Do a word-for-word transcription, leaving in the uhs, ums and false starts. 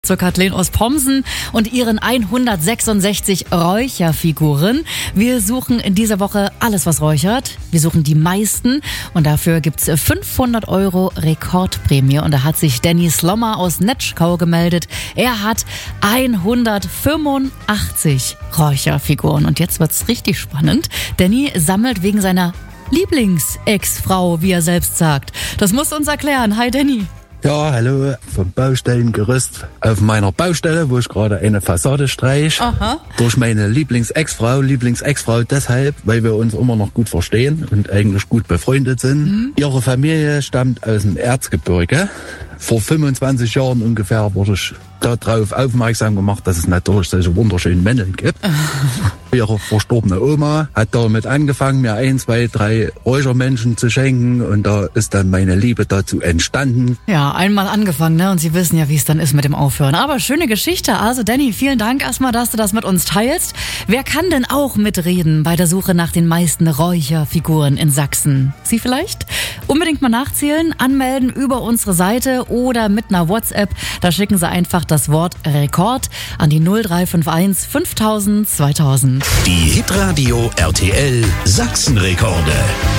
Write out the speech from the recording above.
Zur Kathleen aus Pomsen und ihren hundertsechsundsechzig Räucherfiguren. Wir suchen in dieser Woche alles, was räuchert. Wir suchen die meisten und dafür gibt's fünfhundert Euro Rekordprämie. Und da hat sich Danny Slommer aus Netschkau gemeldet. Er hat hundertfünfundachtzig Räucherfiguren. Und jetzt wird's richtig spannend. Danny sammelt wegen seiner Lieblings-Ex-Frau, wie er selbst sagt. Das musst du uns erklären. Hi Danny. Ja, hallo, vom Baustellengerüst auf meiner Baustelle, wo ich gerade eine Fassade streiche. Aha. Durch meine Lieblings-Ex-Frau, Lieblings-Ex-Frau deshalb, weil wir uns immer noch gut verstehen und eigentlich gut befreundet sind. Mhm. Ihre Familie stammt aus dem Erzgebirge. Vor fünfundzwanzig Jahren ungefähr wurde ich darauf aufmerksam gemacht, dass es natürlich solche wunderschönen Männchen gibt. Ihre verstorbene Oma hat damit angefangen, mir ein, zwei, drei Räuchermännchen zu schenken und da ist dann meine Liebe dazu entstanden. Ja, einmal angefangen, ne? Und Sie wissen ja, wie es dann ist mit dem Aufhören. Aber schöne Geschichte. Also Danny, vielen Dank erstmal, dass du das mit uns teilst. Wer kann denn auch mitreden bei der Suche nach den meisten Räucherfiguren in Sachsen? Sie vielleicht? Unbedingt mal nachzählen, anmelden über unsere Seite oder mit einer WhatsApp. Da schicken Sie einfach das Wort Rekord an die null drei fünf eins fünftausend zweitausend. Die Hitradio R T L Sachsenrekorde.